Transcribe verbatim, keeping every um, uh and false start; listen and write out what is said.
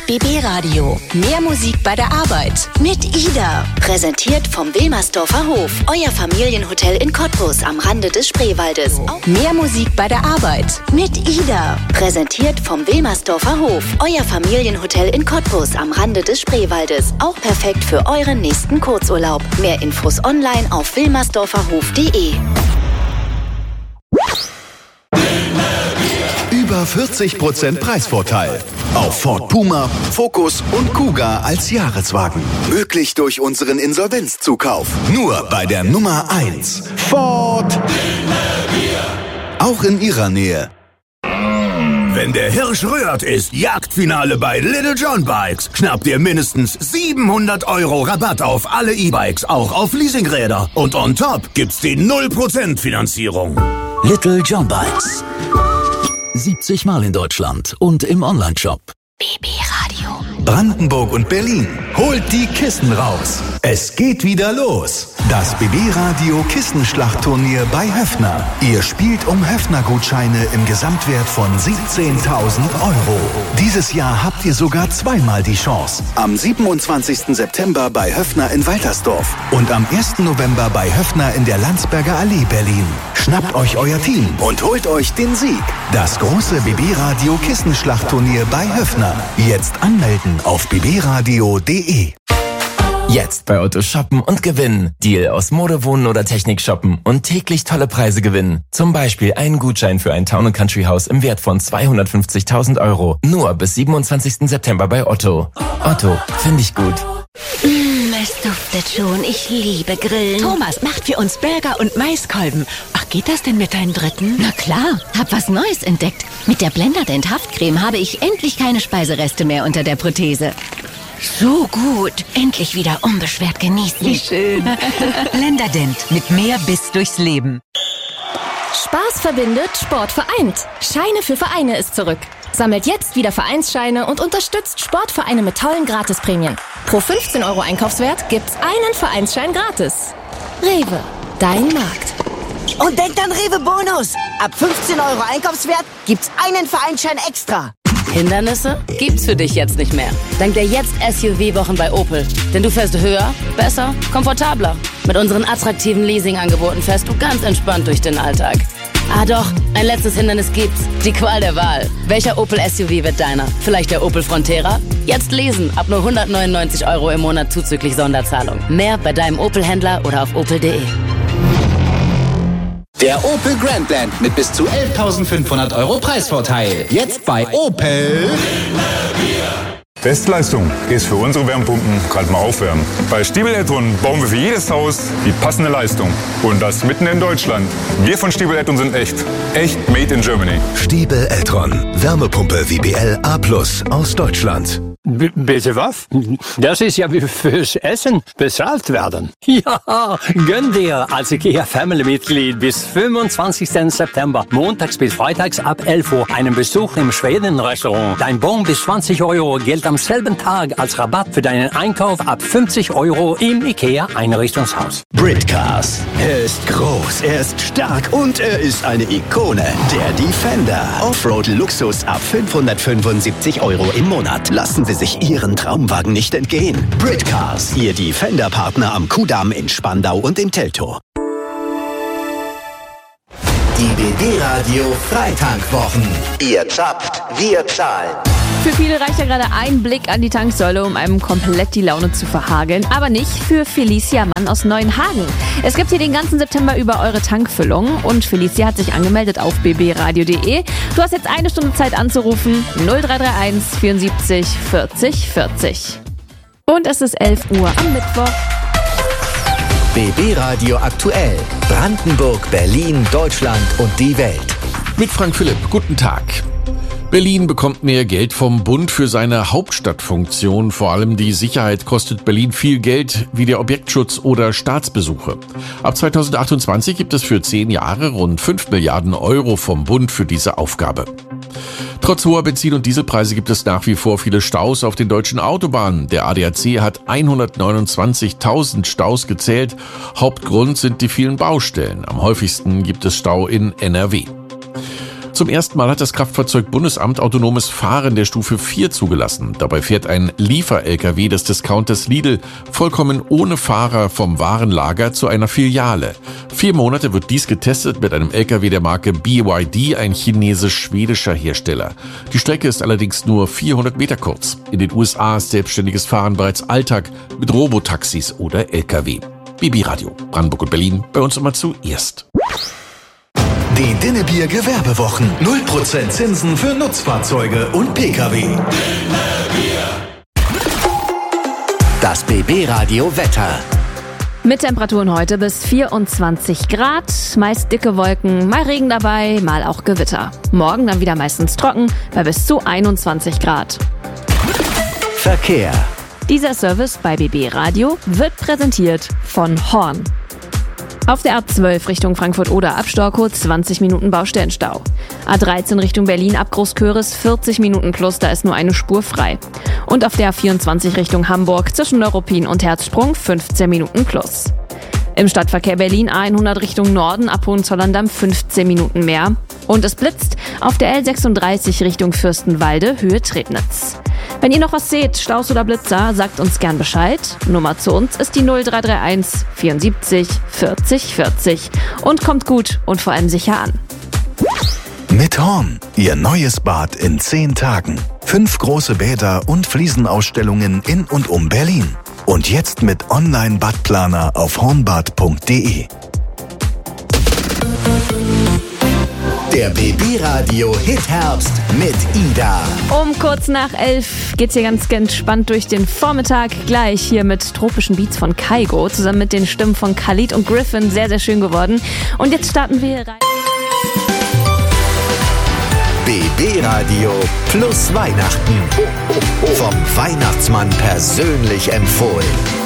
B B Radio. Mehr Musik bei der Arbeit. Mit Ida. Präsentiert vom Wilmersdorfer Hof. Euer Familienhotel in Cottbus am Rande des Spreewaldes. Mehr Musik bei der Arbeit. Mit Ida. Präsentiert vom Wilmersdorfer Hof. Euer Familienhotel in Cottbus am Rande des Spreewaldes. Auch perfekt für euren nächsten Kurzurlaub. Mehr Infos online auf wilmersdorferhof punkt de. Über vierzig Prozent Preisvorteil auf Ford Puma, Focus und Kuga als Jahreswagen. Möglich durch unseren Insolvenzzukauf. Nur bei der Nummer eins. Ford. Auch in Ihrer Nähe. Wenn der Hirsch rührt, ist Jagdfinale bei Little John Bikes. Schnappt ihr mindestens siebenhundert Euro Rabatt auf alle E-Bikes, auch auf Leasingräder. Und on top gibt's die null Prozent Finanzierung. Little John Bikes. siebzig Mal in Deutschland und im Onlineshop. B B Radio. Brandenburg und Berlin. Holt die Kissen raus. Es geht wieder los. Das B B Radio Kissenschlachtturnier bei Höffner. Ihr spielt um Höffner-Gutscheine im Gesamtwert von siebzehntausend Euro. Dieses Jahr habt ihr sogar zweimal die Chance. Am siebenundzwanzigsten September bei Höffner in Waltersdorf und am ersten November bei Höffner in der Landsberger Allee, Berlin. Schnappt euch euer Team und holt euch den Sieg. Das große B B Radio Kissenschlachtturnier bei Höffner. Jetzt anmelden auf b b radio punkt de. Jetzt bei Otto shoppen und gewinnen. Deal aus Mode, Wohnen oder Technik shoppen und täglich tolle Preise gewinnen. Zum Beispiel einen Gutschein für ein Town and Country Haus im Wert von zweihundertfünfzigtausend Euro. Nur bis siebenundzwanzigsten September bei Otto. Otto, finde ich gut. Mmh, es duftet schon. Ich liebe Grillen. Thomas macht für uns Burger und Maiskolben. Ach, geht das denn mit deinen Dritten? Na klar, hab was Neues entdeckt. Mit der Blenderdent Haftcreme habe ich endlich keine Speisereste mehr unter der Prothese. So gut. Endlich wieder unbeschwert genießen. Wie schön. Blenderdent. Mit mehr Biss durchs Leben. Spaß verbindet, Sport vereint. Scheine für Vereine ist zurück. Sammelt jetzt wieder Vereinsscheine und unterstützt Sportvereine mit tollen Gratisprämien. Pro fünfzehn Euro Einkaufswert gibt's einen Vereinsschein gratis. Rewe, dein Markt. Und denkt an Rewe Bonus. Ab fünfzehn Euro Einkaufswert gibt's einen Vereinsschein extra. Hindernisse gibt's für dich jetzt nicht mehr. Dank der Jetzt S U V-Wochen bei Opel. Denn du fährst höher, besser, komfortabler. Mit unseren attraktiven Leasing-Angeboten fährst du ganz entspannt durch den Alltag. Ah doch, ein letztes Hindernis gibt's. Die Qual der Wahl. Welcher Opel S U V wird deiner? Vielleicht der Opel Frontera? Jetzt lesen, ab nur hundertneunundneunzig Euro im Monat zuzüglich Sonderzahlung. Mehr bei deinem Opel-Händler oder auf opel punkt de. Der Opel Grandland mit bis zu elftausendfünfhundert Euro Preisvorteil. Jetzt bei Opel. Bestleistung ist für unsere Wärmepumpen gerade mal aufwärmen. Bei Stiebel E-Tron bauen wir für jedes Haus die passende Leistung. Und das mitten in Deutschland. Wir von Stiebel E-Tron sind echt. Echt made in Germany. Stiebel E-Tron. Wärmepumpe W B L A plus aus Deutschland. B- bitte was? Das ist ja wie fürs Essen bezahlt werden. Ja, gönn dir als IKEA-Family-Mitglied bis fünfundzwanzigsten September, montags bis freitags ab elf Uhr, einen Besuch im Schweden-Restaurant. Dein Bon bis zwanzig Euro gilt am selben Tag als Rabatt für deinen Einkauf ab fünfzig Euro im IKEA-Einrichtungshaus. Britcars. Er ist groß, er ist stark und er ist eine Ikone. Der Defender. Offroad-Luxus ab fünfhundertfünfundsiebzig Euro im Monat. Lassen Sie sich Ihren Traumwagen nicht entgehen. Britcars, Ihr Defender-Partner am Kudamm in Spandau und in Teltow. Die B B Radio Freitankwwochen. Ihr zappt, wir zahlen. Für viele reicht ja gerade ein Blick an die Tanksäule, um einem komplett die Laune zu verhageln. Aber nicht für Felicia Mann aus Neuenhagen. Es gibt hier den ganzen September über eure Tankfüllung. Und Felicia hat sich angemeldet auf b b radio punkt de. Du hast jetzt eine Stunde Zeit anzurufen. null drei drei eins vierundsiebzig vierzig vierzig. Und es ist elf Uhr am Mittwoch. B B Radio aktuell. Brandenburg, Berlin, Deutschland und die Welt. Mit Frank Philipp, guten Tag. Berlin bekommt mehr Geld vom Bund für seine Hauptstadtfunktion. Vor allem die Sicherheit kostet Berlin viel Geld, wie der Objektschutz oder Staatsbesuche. Ab zweitausendachtundzwanzig gibt es für zehn Jahre rund fünf Milliarden Euro vom Bund für diese Aufgabe. Trotz hoher Benzin- und Dieselpreise gibt es nach wie vor viele Staus auf den deutschen Autobahnen. Der A D A C hat hundertneunundzwanzigtausend Staus gezählt. Hauptgrund sind die vielen Baustellen. Am häufigsten gibt es Stau in N R W. Zum ersten Mal hat das Kraftfahrzeugbundesamt autonomes Fahren der Stufe vier zugelassen. Dabei fährt ein Liefer-L K W des Discounters Lidl vollkommen ohne Fahrer vom Warenlager zu einer Filiale. Vier Monate wird dies getestet mit einem L K W der Marke B Y D, ein chinesisch-schwedischer Hersteller. Die Strecke ist allerdings nur vierhundert Meter kurz. In den U S A ist selbstständiges Fahren bereits Alltag mit Robotaxis oder L K W. B B Radio, Brandenburg und Berlin, bei uns immer zuerst. Die Dinnebier Gewerbewochen. null Prozent Zinsen für Nutzfahrzeuge und Pkw. Das B B Radio Wetter. Mit Temperaturen heute bis vierundzwanzig Grad, meist dicke Wolken, mal Regen dabei, mal auch Gewitter. Morgen dann wieder meistens trocken, bei bis zu einundzwanzig Grad. Verkehr. Dieser Service bei B B Radio wird präsentiert von Horn. Auf der A zwölf Richtung Frankfurt-Oder ab Storkow zwanzig Minuten Baustellenstau. A dreizehn Richtung Berlin ab Großköris vierzig Minuten plus, da ist nur eine Spur frei. Und auf der A vierundzwanzig Richtung Hamburg zwischen Neuruppin und Herzsprung fünfzehn Minuten plus. Im Stadtverkehr Berlin A hundert Richtung Norden ab Hohenzollern-Damm fünfzehn Minuten mehr. Und es blitzt auf der L sechsunddreißig Richtung Fürstenwalde, Höhe Trebnitz. Wenn ihr noch was seht, Staus oder Blitzer, sagt uns gern Bescheid. Nummer zu uns ist die null drei drei eins vierundsiebzig vierzig vierzig. Und kommt gut und vor allem sicher an. Mit Horn, Ihr neues Bad in zehn Tagen. Fünf große Bäder und Fliesenausstellungen in und um Berlin. Und jetzt mit Online-Badplaner auf hornbad punkt de. Der B B Radio Hit Herbst mit Ida. Um kurz nach elf geht's hier ganz entspannt durch den Vormittag. Gleich hier mit tropischen Beats von Kaigo, zusammen mit den Stimmen von Khalid und Griffin. Sehr, sehr schön geworden. Und jetzt starten wir rein. B B Radio plus Weihnachten. Vom Weihnachtsmann persönlich empfohlen.